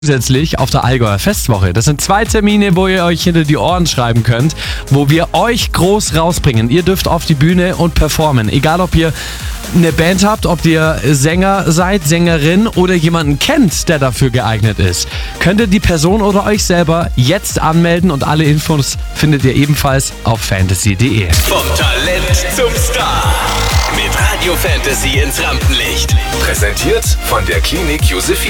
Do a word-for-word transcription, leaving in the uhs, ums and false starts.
Zusätzlich auf der Allgäuer Festwoche. Das sind zwei Termine, wo ihr euch hinter die Ohren schreiben könnt, wo wir euch groß rausbringen. Ihr dürft auf die Bühne und performen. Egal, ob ihr eine Band habt, ob ihr Sänger seid, Sängerin oder jemanden kennt, der dafür geeignet ist. Könnt ihr die Person oder euch selber jetzt anmelden und alle Infos findet ihr ebenfalls auf fantasy punkt de. Vom Talent zum Star. Mit Radio Fantasy ins Rampenlicht. Präsentiert von der Klinik Josephine.